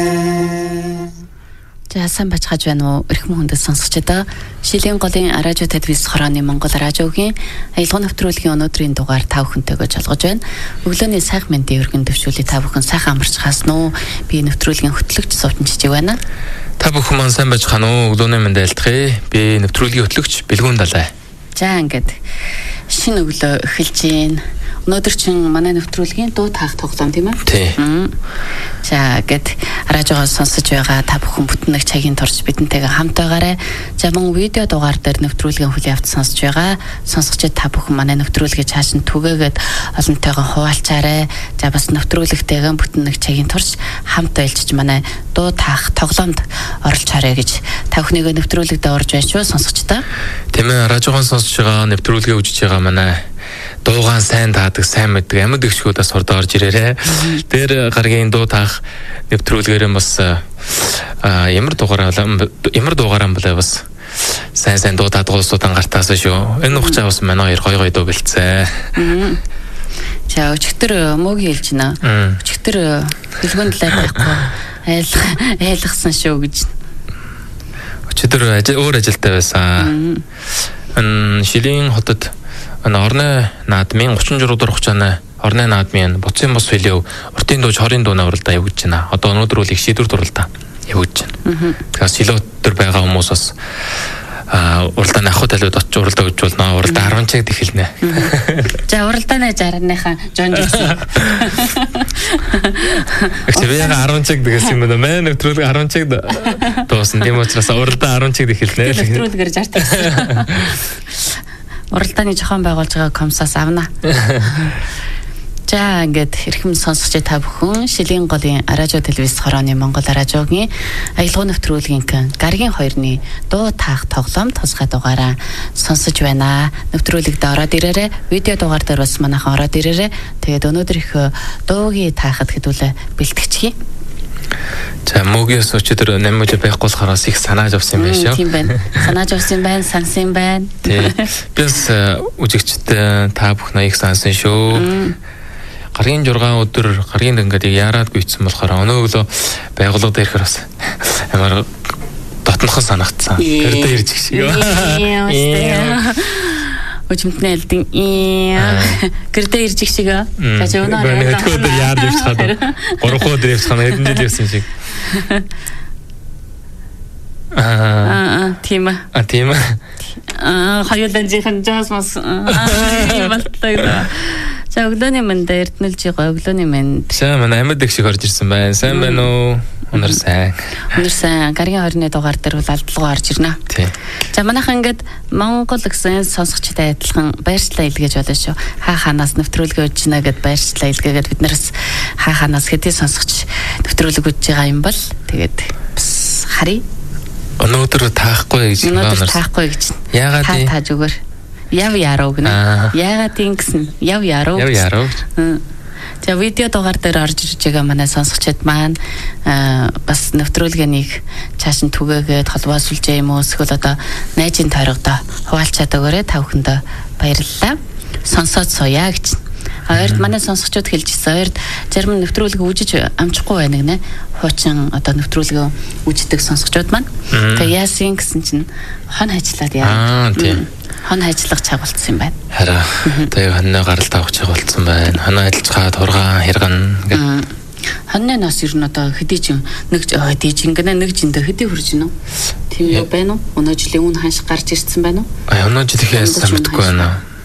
За сайн бачгаж байна уу? Эрхэм хүндэт сонсогчдоо Шилийн голын радио телевиз хорооны Монгол радиогийн аялал нэвтрүүлгийн өнөөдрийн дугаар та бүхэнтэйгээ жолгож байна. Өглөөний сайхан мэндийн өргөн төвшүүлээ та бүхэн сайхан амарч хаасан уу? Би нэвтрүүлгийн хөтлөгч Сувчин Жижиг байна. Та бүхэн маань сайн байж гана уу? Өглөөний мэнд айлтгая. Би нэвтрүүлгийн хөтлөгч Бэлгүүн Далай. За ингээд шинэ өглөө эхэлж байна. Өнөөдөр чин манай нэвтрүүлгийн дуу таах тоглоом тийм ээ? Тийм. За гэд радиогоо сонсож байгаа та бүхэн бүтэн нэг цагийн турш бидэнтэйгээ хамт байгаарай. За мөн видео дугаар дээр нэвтрүүлгийн хүлээ авч сонсож байгаа сонсогчид та бүхэн манай нэвтрүүлгээ цааш нь түгээгээд олонтойгоо хуваалцаарай. За бас нэвтрүүлэгтэйгээ бүтэн нэг цагийн турш хамт байлжиж манай дуу таах тоглоомд оролцоорой гэж та бүхнийгээ нэвтрүүлэгдээ орж байна шүү сонсогчдоо. Тийм ээ, радиогоо сонсож байгаа нэвтрүүлгээ үзэж байгаа манай дуугаан сайн таадаг, сайн мэддэг амьд өгчгүүдээс хурд орж ирээрээ. Тэр гаргийн дуу таах нэвтрүүлгээр бас ямар дуугараа болоо бас сайн дуу таадаг улсуудын гартаас шүү. Энэ хугацаа бас манай хоёр гой дуу бэлцээ. За өчигдөр мөгийн хэлж байна. Өчигдөр Бэлгүүн Далай байхгүй айлгсан шүү гэж. Өчигдөр өөр ажилтай байсан. Шилийн хотод орны наадмын 36 дугаар хугацааны орны наадмын буцын бус хэлэв уртын дууж хорийн дууна уралдаа явуулж байна. Одоо өнөөдөр үл их шийдвэр дурлалдаа явуулж байна. Тэгэхээр шилөө төр байгаа хүмүүс бас уралдааны ахуй талууд очиж уралдаа гэж болно. Уралдаа 10 цагт эхэлнэ. За уралдааны 60-ныхаа жонжсэн. Эхлээд 10 цаг гэсэн юм байна. Манай нэвтрүүлэг 10 цагт дуусна. Тийм учраас уралдаа 10 цагт эхэлнэ. Нэвтрүүлгээр 60 цаг. Уралдааны зохион байгуулж байгаа комсоос авна. За ингээд хэрхэм сонсогч та бүхэн Шилийн голын радио телевиз хорооны Монгол радиогийн аялал нэвтрүүлгийн гаргийн 2-ны дуу таах тоглоом тусгай дугаараа сонсож байна. Нэвтрүүлэгт ороод ирээрээ, видео дугаар дээр бас манайхан ороод ирээрээ. Тэгээд өнөөдөр их дуугийн таахад хэдүүлээ бэлтгэчихье. За мөгөөс өчигдөр нэмэлт байхгүй болохоор их санааж авсан юм байна шүү. Тийм байна. Санааж авсан байна, сансан байна. Тийм. Бис үжигчтэй та бүхэн их сансан шүү. Гаргийн 6 өдөр гаргийн ингээд яарад бийцсэн болохоор өнөөгөө байгууллага дээр бас амар дотнохон санагдсан. Гэрдээ ирж гэх шиг. Өчмөтний элдин гэрдээ ирж гэх шиг. За өнөө өдөр яард явчихад 3 өдөр явчихсан хэдэн жил явсан шиг. Тийм ээ. Тийм ээ. Хоёулаа жихэн жаас мас болтой. За өглөөний мэнд эрдэнэлж байгаа өглөөний мэнд. За манай амьд их шиг орж ирсэн байна. Сайн байна уу? Өнөр сайн. Өнөр сайн. Гаргийн 20-ны дугаар дээр бол алдлага орж ирнэ. Тийм. За манайхан ингээд Монгол гэсэн сонсогчтой адилхан баярчлалаа илгээж болно шүү. Хаа ханаас нэвтрүүлгээ өгч гинэ гэд баярчлалаа илгээгээд биднээс хаа ханаас хэдий сонсогч нэвтрүүлэг өгч байгаа юм бол тэгээд харъя. Өнөөдөр таахгүй гэж байна. Өнөөдөр таахгүй гэж. Яагаад тааж өгөр. Яв яруу гэнэ. Яагаад ингэсэн? Яв яруу. Яв яруу. За видео дугаар дээр орж ирж байгаа манай сонсогчид маань бас нэвтрүүлгэнийг цааш нь түгээгээд холбоосулж юм уу эсвэл одоо найзын тойрогдоо хуваалцаад өгөөрэй та бүхэндээ баярлалаа. Сонсоод сууя гэж. Хоёрд манай сонсогчид хэлжсэн. Хоёрд зарим нэвтрүүлэг үжиж амжихгүй байна гинэ. Хуучин одоо нэвтрүүлгээ үждэг сонсогчид маань. Тэгээ яасан гэсэн чинь хон хажлаад яа. Тийм. Хон ажиллах цаг болцсон юм байна. Хараа. Тэгээ хоньны гаралд авах цаг болцсон байна. Хоньо ажиллахад хургаан хэрэгэн гэдэг. Хоньны нас ер нь одоо хэдий ч нэг жингэнэ нэг жиндэ хэдий хурж гинэ. Тийм юу байна уу? Өнөө жилийн үн ханш гарч ирсэн байна уу? Өнөө жилийнхээ сайн мэдгүй байна.